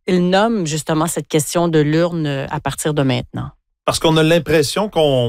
il nomme justement cette question de l'urne à partir de maintenant? Parce qu'on a l'impression qu'on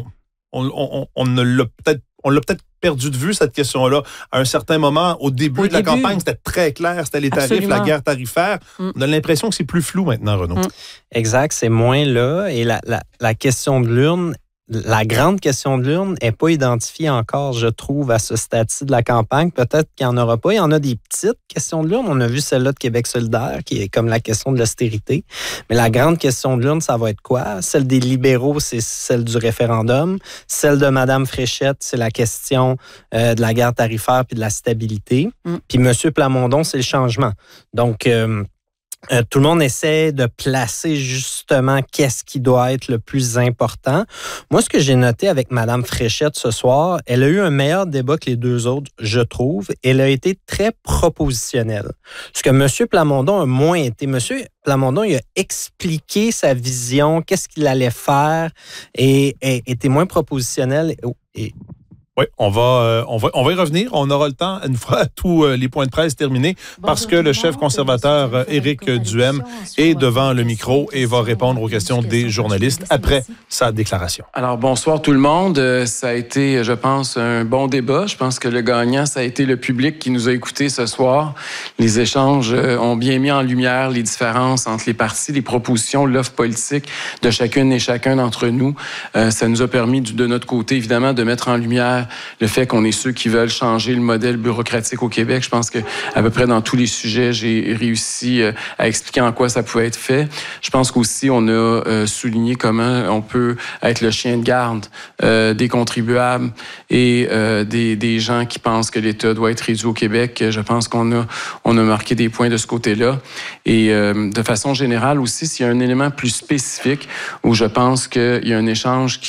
l'a peut-être perdu de vue, cette question-là. À un certain moment, au début de la campagne, c'était très clair, c'était les tarifs, Absolument. la guerre tarifaire. On a l'impression que c'est plus flou maintenant, Renaud. Exact, c'est moins là. Et la question de l'urne, la grande question de l'urne n'est pas identifiée encore, je trouve, à ce stade-ci de la campagne. Peut-être qu'il n'y en aura pas. Il y en a des petites questions de l'urne. On a vu celle-là de Québec solidaire, qui est comme la question de l'austérité. Mais la grande question de l'urne, ça va être quoi? Celle des libéraux, c'est celle du référendum. Celle de Mme Fréchette, c'est la question de la guerre tarifaire puis de la stabilité. Puis M. Plamondon, c'est le changement. Donc, tout le monde essaie de placer justement qu'est-ce qui doit être le plus important. Moi, ce que j'ai noté avec Mme Fréchette ce soir, elle a eu un meilleur débat que les deux autres, je trouve. Elle a été très propositionnelle. Ce que M. Plamondon a moins été. M. Plamondon, il a expliqué sa vision, qu'est-ce qu'il allait faire et était moins propositionnel. Oui, on va y revenir. On aura le temps, une fois tous les points de presse terminés, parce que le chef conservateur Éric Duhem est devant le micro et va répondre aux questions des journalistes après sa déclaration. Alors, bonsoir tout le monde. Ça a été, je pense, un bon débat. Je pense que le gagnant, ça a été le public qui nous a écoutés ce soir. Les échanges ont bien mis en lumière les différences entre les partis, les propositions, l'offre politique de chacune et chacun d'entre nous. Ça nous a permis, de notre côté, évidemment, de mettre en lumière le fait qu'on est ceux qui veulent changer le modèle bureaucratique au Québec. Je pense que à peu près dans tous les sujets, j'ai réussi à expliquer en quoi ça pouvait être fait. Je pense qu'aussi, on a souligné comment on peut être le chien de garde des contribuables et des gens qui pensent que l'État doit être réduit au Québec. Je pense qu'on a marqué des points de ce côté-là. Et de façon générale aussi, s'il y a un élément plus spécifique où je pense qu'il y a un échange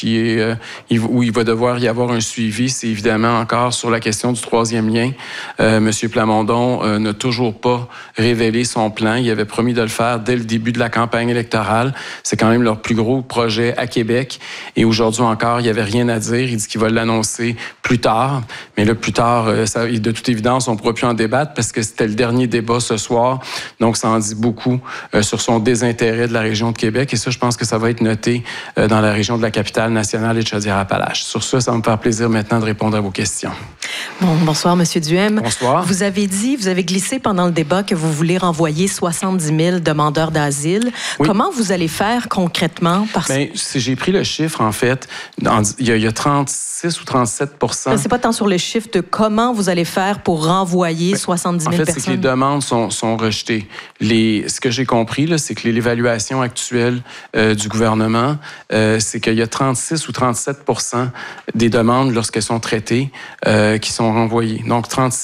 où il va devoir y avoir un suivi, c'est évidemment encore sur la question du troisième lien. M. Plamondon n'a toujours pas révélé son plan. Il avait promis de le faire dès le début de la campagne électorale. C'est quand même leur plus gros projet à Québec. Et aujourd'hui encore, il n'y avait rien à dire. Il dit qu'il va l'annoncer plus tard. Mais là, plus tard, de toute évidence, on ne pourra plus en débattre parce que c'était le dernier débat ce soir. Donc, ça en dit beaucoup sur son désintérêt de la région de Québec. Et ça, je pense que ça va être noté dans la région de la capitale nationale et de Chaudière-Appalaches. Sur ça va me faire plaisir maintenant de répondre à vos questions. Bonsoir, M. Duhem. Bonsoir. Vous avez glissé pendant le débat que vous voulez renvoyer 70 000 demandeurs d'asile. Oui. Comment vous allez faire concrètement? J'ai pris le chiffre, en fait. Il y a 36 ou 37 %. C'est pas tant sur le chiffre de comment vous allez faire pour renvoyer 70 000 personnes. En fait, c'est que les demandes sont rejetées. Ce que j'ai compris, là, c'est que l'évaluation actuelle du gouvernement, c'est qu'il y a 36 ou 37 % des demandes, lorsqu'elles sont traitées, qui sont renvoyées. Donc,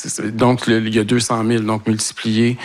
il y a 200 000. Donc, multiplié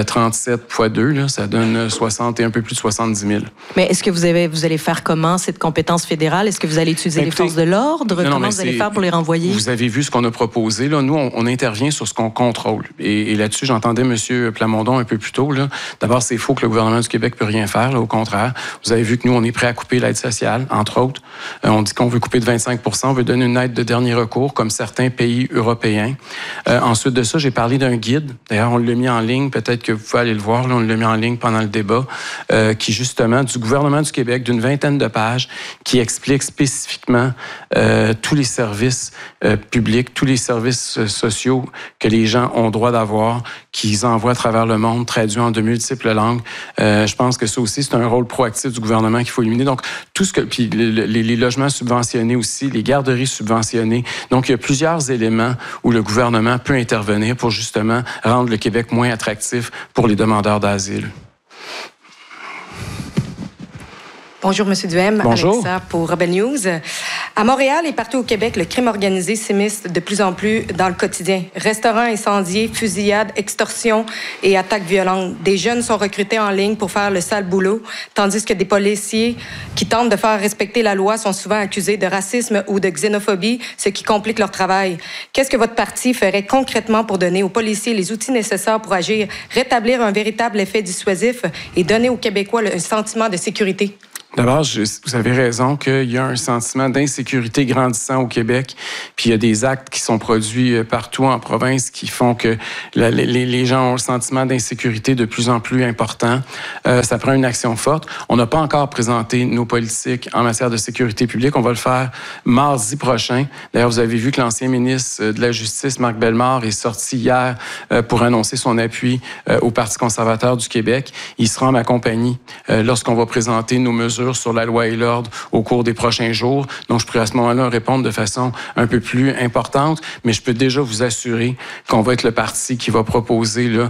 37 fois 2, là, ça donne 60 et un peu plus de 70 000. Mais est-ce que vous allez faire comment, cette compétence fédérale? Est-ce que vous allez utiliser les forces de l'ordre? Comment vous allez faire pour les renvoyer? Vous avez vu ce qu'on a proposé. Là. Nous, on intervient sur ce qu'on contrôle. Et là-dessus, j'entendais M. Plamondon un peu plus tôt. Là. D'abord, c'est faux que le gouvernement du Québec ne peut rien faire. Là. Au contraire, vous avez vu que nous, on est prêt à couper l'aide sociale, entre autres. On dit qu'on veut couper de 25 %. On veut donner une aide de dernier recours, comme certains pays européens. Ensuite de ça, j'ai parlé d'un guide. D'ailleurs, on l'a mis en ligne. Peut-être que vous pouvez aller le voir. Là, on l'a mis en ligne pendant le débat, qui, justement, du gouvernement du Québec, d'une 20aine de pages, qui explique spécifiquement tous les services publics, tous les services sociaux que les gens ont droit d'avoir, qu'ils envoient à travers le monde, traduits en de multiples langues. Je pense que ça aussi, c'est un rôle proactif du gouvernement qu'il faut éliminer. Donc, puis les logements subventionnés aussi, les garderies subventionnées. Donc, il y a plusieurs éléments où le gouvernement peut intervenir pour justement rendre le Québec moins attractif pour les demandeurs d'asile. Bonjour, M. Duhem. Bonjour. Alexa pour Rebel News. À Montréal et partout au Québec, le crime organisé s'immisce de plus en plus dans le quotidien. Restaurants incendiés, fusillades, extorsions et attaques violentes. Des jeunes sont recrutés en ligne pour faire le sale boulot, tandis que des policiers qui tentent de faire respecter la loi sont souvent accusés de racisme ou de xénophobie, ce qui complique leur travail. Qu'est-ce que votre parti ferait concrètement pour donner aux policiers les outils nécessaires pour agir, rétablir un véritable effet dissuasif et donner aux Québécois un sentiment de sécurité? D'abord, vous avez raison qu'il y a un sentiment d'insécurité grandissant au Québec, puis il y a des actes qui sont produits partout en province qui font que les gens ont un sentiment d'insécurité de plus en plus important. Ça prend une action forte. On n'a pas encore présenté nos politiques en matière de sécurité publique. On va le faire mardi prochain. D'ailleurs, vous avez vu que l'ancien ministre de la Justice, Marc Bellemare, est sorti hier pour annoncer son appui au Parti conservateur du Québec. Il sera en ma compagnie lorsqu'on va présenter nos mesures sur la loi et l'ordre au cours des prochains jours. Donc, je pourrais à ce moment-là répondre de façon un peu plus importante, mais je peux déjà vous assurer qu'on va être le parti qui va proposer là,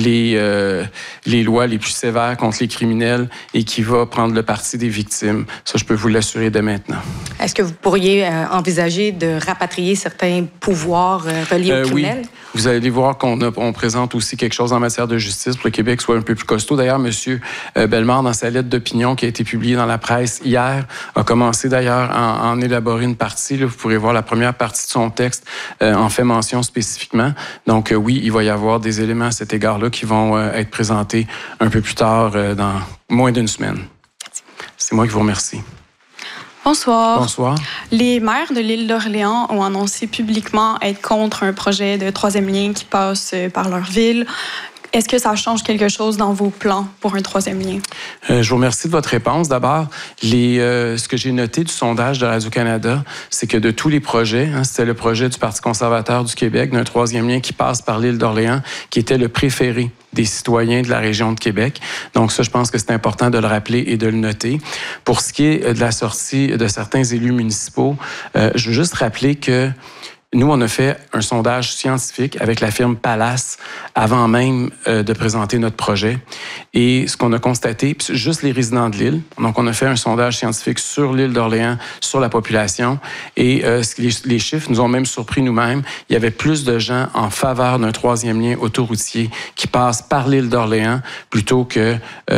les lois les plus sévères contre les criminels et qui va prendre le parti des victimes. Ça, je peux vous l'assurer dès maintenant. Est-ce que vous pourriez envisager de rapatrier certains pouvoirs reliés aux criminels? Oui. Vous allez voir qu'on présente aussi quelque chose en matière de justice pour que le Québec soit un peu plus costaud. D'ailleurs, M. Bellemare, dans sa lettre d'opinion qui a été publiée dans la presse hier, a commencé d'ailleurs à en élaborer une partie. Là, vous pourrez voir la première partie de son texte en fait mention spécifiquement. Donc oui, il va y avoir des éléments à cet égard-là qui vont être présentés un peu plus tard, dans moins d'une semaine. C'est moi qui vous remercie. Bonsoir. Bonsoir. Les maires de l'île d'Orléans ont annoncé publiquement être contre un projet de troisième lien qui passe par leur ville. Est-ce que ça change quelque chose dans vos plans pour un troisième lien? Je vous remercie de votre réponse. D'abord, ce que j'ai noté du sondage de Radio-Canada, c'est que de tous les projets, c'était le projet du Parti conservateur du Québec d'un troisième lien qui passe par l'île d'Orléans, qui était le préféré des citoyens de la région de Québec. Donc ça, je pense que c'est important de le rappeler et de le noter. Pour ce qui est de la sortie de certains élus municipaux, je veux juste rappeler que nous, on a fait un sondage scientifique avec la firme Palace avant même de présenter notre projet. Et ce qu'on a constaté, puis juste les résidents de l'île, donc on a fait un sondage scientifique sur l'île d'Orléans, sur la population, et les chiffres nous ont même surpris nous-mêmes. Il y avait plus de gens en faveur d'un troisième lien autoroutier qui passe par l'île d'Orléans plutôt que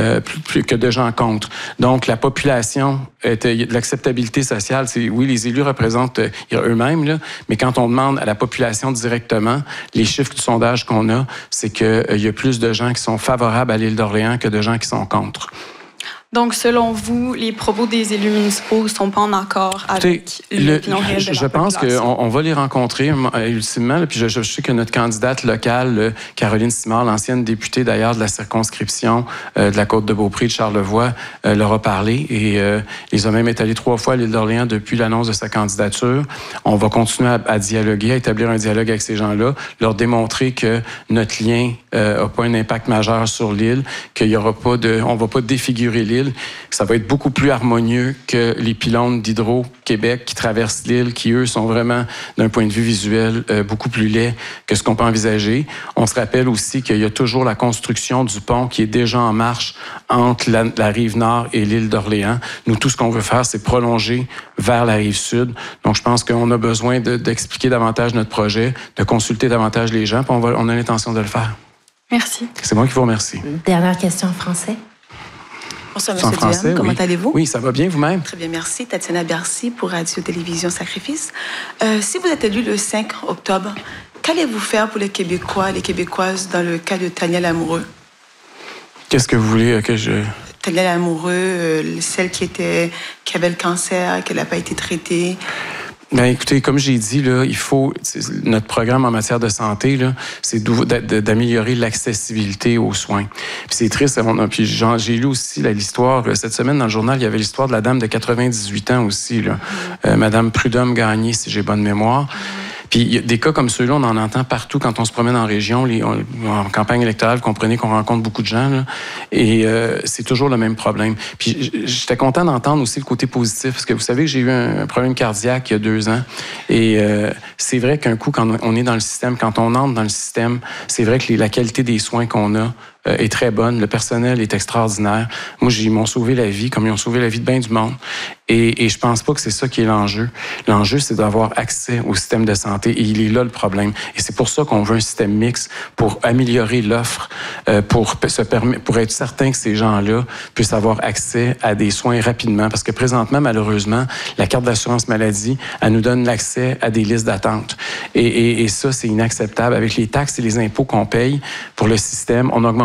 de gens contre. Donc, la population, l'acceptabilité sociale, c'est oui, les élus représentent eux-mêmes, là, mais quand on demande à la population directement, les chiffres du sondage qu'on a, c'est qu'il y a plus de gens qui sont favorables à l'île d'Orléans que de gens qui sont contre. Donc, selon vous, les propos des élus municipaux ne sont pas en accord avec l'opinion réelle de la population? Je pense qu'on va les rencontrer ultimement. Là, puis je sais que notre candidate locale, Caroline Simard, l'ancienne députée d'ailleurs de la circonscription de la Côte-de-Beaupré de Charlevoix, leur a parlé et les a même étalés 3 fois à l'île d'Orléans depuis l'annonce de sa candidature. On va continuer à dialoguer, à établir un dialogue avec ces gens-là, leur démontrer que notre lien n'a pas un impact majeur sur l'île, qu'il y aura pas on va pas défigurer l'île. Ça va être beaucoup plus harmonieux que les pylônes d'Hydro-Québec qui traversent l'île, qui, eux, sont vraiment, d'un point de vue visuel, beaucoup plus laids que ce qu'on peut envisager. On se rappelle aussi qu'il y a toujours la construction du pont qui est déjà en marche entre la rive nord et l'île d'Orléans. Nous, tout ce qu'on veut faire, c'est prolonger vers la rive sud. Donc, je pense qu'on a besoin d'expliquer davantage notre projet, de consulter davantage les gens, puis on a l'intention de le faire. Merci. C'est moi qui vous remercie. Dernière question en français. Bonsoir, M. Duhem. Comment allez-vous? Oui, ça va bien, vous-même? Très bien, merci. Tatiana Bercy pour Radio-Télévision Sacrifice. Si vous êtes élu le 5 octobre, qu'allez-vous faire pour les Québécois et les Québécoises dans le cas de Tania Lamoureux? Qu'est-ce que vous voulez que je... Tania Lamoureux, celle qui avait le cancer, qui n'a pas été traitée. Bien, écoutez, comme j'ai dit, là, notre programme en matière de santé, là, c'est d'améliorer l'accessibilité aux soins. Puis c'est triste, puis j'ai lu aussi l'histoire, cette semaine dans le journal, il y avait l'histoire de la dame de 98 ans aussi, là, Madame Prudhomme Gagné, si j'ai bonne mémoire. Puis il y a des cas comme ceux-là, on en entend partout quand on se promène en région, en campagne électorale, vous comprenez qu'on rencontre beaucoup de gens, là, et c'est toujours le même problème. Puis j'étais content d'entendre aussi le côté positif, parce que vous savez que j'ai eu un problème cardiaque il y a 2 ans, et c'est vrai qu'un coup, quand on est dans le système, quand on entre dans le système, c'est vrai que la qualité des soins qu'on a est très bonne. Le personnel est extraordinaire. Moi, ils m'ont sauvé la vie, comme ils ont sauvé la vie de bien du monde. Et je pense pas que c'est ça qui est l'enjeu. L'enjeu, c'est d'avoir accès au système de santé. Et il est là le problème. Et c'est pour ça qu'on veut un système mixte, pour améliorer l'offre, pour être certain que ces gens-là puissent avoir accès à des soins rapidement. Parce que présentement, malheureusement, la carte d'assurance maladie, elle nous donne l'accès à des listes d'attente. Et ça, c'est inacceptable. Avec les taxes et les impôts qu'on paye pour le système, on augmente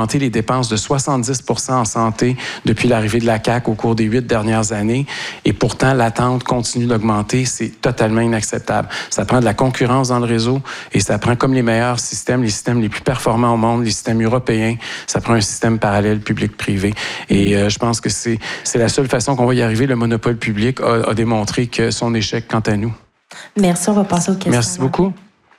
augmenté les dépenses de 70 % en santé depuis l'arrivée de la CAQ au cours des 8 dernières années. Et pourtant, l'attente continue d'augmenter. C'est totalement inacceptable. Ça prend de la concurrence dans le réseau et ça prend comme les meilleurs systèmes, les systèmes les plus performants au monde, les systèmes européens. Ça prend un système parallèle public-privé. Et je pense que c'est la seule façon qu'on va y arriver. Le monopole public a démontré que son échec quant à nous. Merci, on va passer aux questions. Merci beaucoup.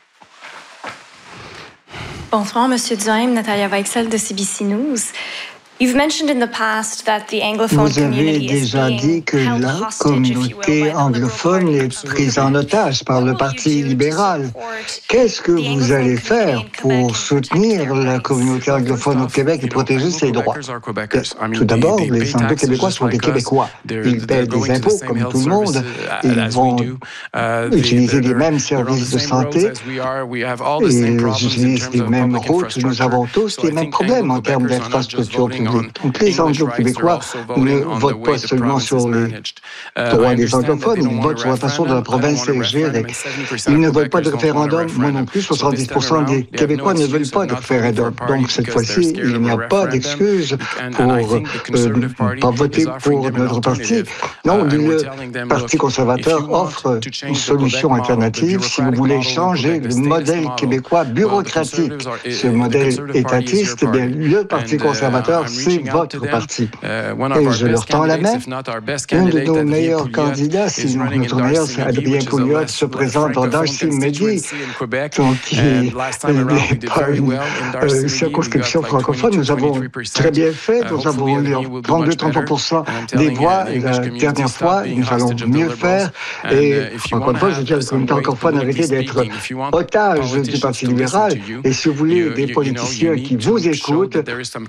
Bonsoir, M. Duhem, Natalia Weichsel de CBC News. You've mentioned in the past that the Anglophone Vous avez community is déjà being dit que held la hostage, if you will, by communauté the anglophone Liberal est Party. prise en otage par le Parti libéral. Qu'est-ce que vous allez faire pour soutenir la communauté anglophone au Québec et protéger ses droits? Tout d'abord, les Anglo-Québécois sont des Québécois. Ils paient des impôts comme tout le monde. Ils vont utiliser les mêmes services de santé. Ils utilisent les mêmes routes. Nous avons tous les mêmes problèmes en termes d'infrastructure publique. Donc les Anglo-Québécois ne votent pas seulement sur les droits des anglophones, ils votent sur la façon dont la province est gérée. Ils ne veulent pas de référendum, moi non plus. 70% des Québécois ne veulent pas de référendum. Donc cette fois-ci, il n'y a pas d'excuse pour ne pas voter pour notre parti. Non, le Parti conservateur offre une solution alternative si vous voulez changer le modèle québécois bureaucratique, ce modèle étatiste. Eh bien, le Parti conservateur, c'est votre parti. Et je leur tends la main. Un de nos meilleurs candidats, sinon notre meilleur, c'est Adrien Pouliot, se présente dans Darcy-Midi. Donc, il n'est pas une circonscription francophone. Nous avons très bien fait. Nous avons eu 32-33% des voix la dernière fois. Nous allons mieux faire. Et encore une fois, je dis à la communauté anglophone, arrêtez d'être otage du Parti libéral. Et si vous voulez des politiciens qui vous écoutent,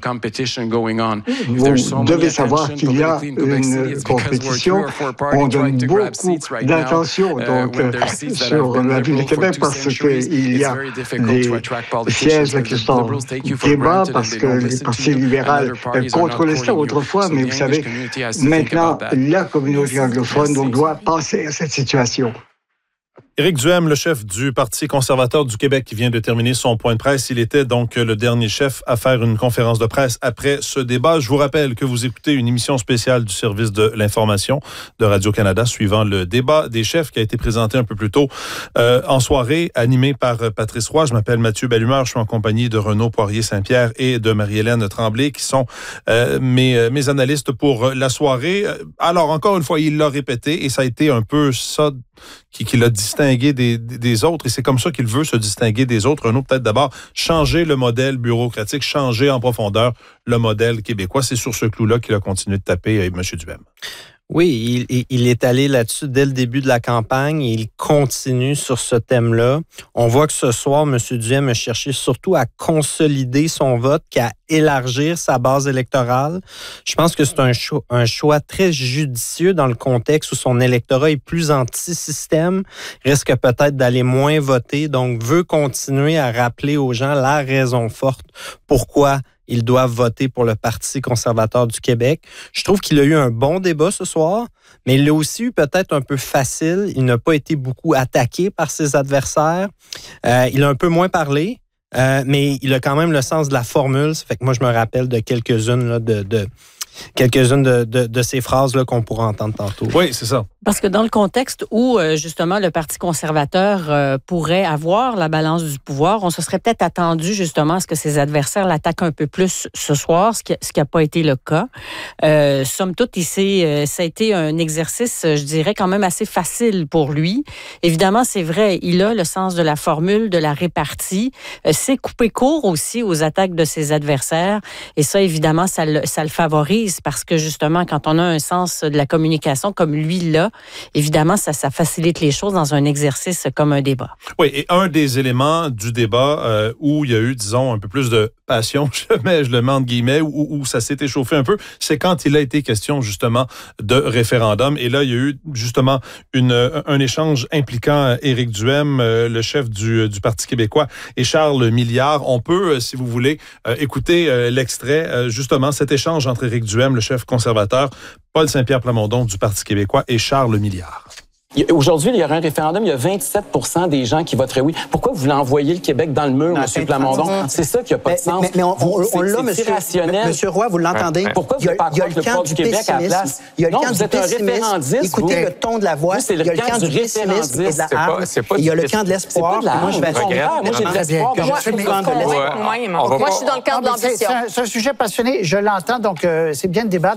vous devez savoir qu'il y a une compétition. On donne beaucoup d'attention sur la ville de Québec parce qu'il y a des sièges qui sont débats parce que le Parti libéral contrôlait ça autrefois, mais vous savez, maintenant, la communauté anglophone doit passer à cette situation. Éric Duhem, le chef du Parti conservateur du Québec, qui vient de terminer son point de presse. Il était donc le dernier chef à faire une conférence de presse après ce débat. Je vous rappelle que vous écoutez une émission spéciale du service de l'information de Radio-Canada suivant le débat des chefs qui a été présenté un peu plus tôt en soirée, animé par Patrice Roy. Je m'appelle Mathieu Bellumeur. Je suis en compagnie de Renaud Poirier-Saint-Pierre et de Marie-Hélène Tremblay, qui sont mes analystes pour la soirée. Alors, encore une fois, il l'a répété et ça a été un peu ça qui l'a distingué des autres, et c'est comme ça qu'il veut se distinguer des autres. Renaud, peut-être d'abord changer le modèle bureaucratique, changer en profondeur le modèle québécois. C'est sur ce clou-là qu'il a continué de taper, M. Duhem. Oui, il est allé là-dessus dès le début de la campagne et il continue sur ce thème-là. On voit que ce soir, M. Duhem a cherché surtout à consolider son vote qu'à élargir sa base électorale. Je pense que c'est un choix très judicieux dans le contexte où son électorat est plus anti-système, risque peut-être d'aller moins voter, donc veut continuer à rappeler aux gens la raison forte pourquoi ils doivent voter pour le Parti conservateur du Québec. Je trouve qu'il a eu un bon débat ce soir, mais il l'a aussi eu peut-être un peu facile. Il n'a pas été beaucoup attaqué par ses adversaires. Il a un peu moins parlé, mais il a quand même le sens de la formule. Ça fait que moi, je me rappelle de quelques-unes là, quelques-unes de ces phrases-là qu'on pourra entendre tantôt. Oui, c'est ça. Parce que dans le contexte où, justement, le Parti conservateur pourrait avoir la balance du pouvoir, on se serait peut-être attendu, justement, à ce que ses adversaires l'attaquent un peu plus ce soir, ce qui n'a pas été le cas. Somme toute, ça a été un exercice, je dirais, quand même assez facile pour lui. Évidemment, c'est vrai, il a le sens de la formule, de la répartie. C'est coupé court aussi aux attaques de ses adversaires. Et ça, évidemment, ça le favorise parce que, justement, quand on a un sens de la communication comme lui là, évidemment, ça facilite les choses dans un exercice comme un débat. Oui, et un des éléments du débat où il y a eu, disons, un peu plus de passion, je le mets entre guillemets, où ça s'est échauffé un peu, c'est quand il a été question, justement, de référendum. Et là, il y a eu, justement, un échange impliquant Éric Duhem, le chef du Parti québécois, et Charles Milliard. On peut, si vous voulez, écouter l'extrait, justement, cet échange entre Éric Duhem, le chef conservateur, Paul Saint-Pierre Plamondon du Parti québécois et Charles Milliard. Aujourd'hui, il y aura un référendum, il y a 27 % des gens qui voteraient oui. Pourquoi vous voulez envoyer le Québec dans le mur, M. Plamondon? C'est ça qui n'a pas de sens. Mais on l'a, Monsieur Roy, vous l'entendez? Pourquoi vous n'êtes pas contre le port du Québec à la place? Il y a le non, camp vous du êtes un référendiste. Écoutez le ton de la voix. C'est le camp du référendisme. Il y a le camp de l'espoir. Moi, j'ai de l'espoir. Moi, je suis dans le cadre de l'ambition. C'est un sujet passionné, je l'entends, donc c'est bien de débattre.